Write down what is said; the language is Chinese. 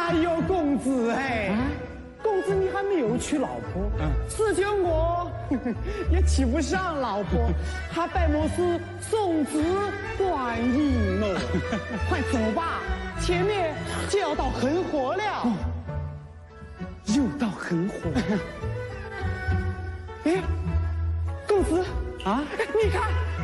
哎呦，公子哎，公子你还没有娶老婆，此前我也娶不上老婆，还拜我是送子观音喽。快走吧，前面就要到恒河了。又到恒河。哎，公子啊，你看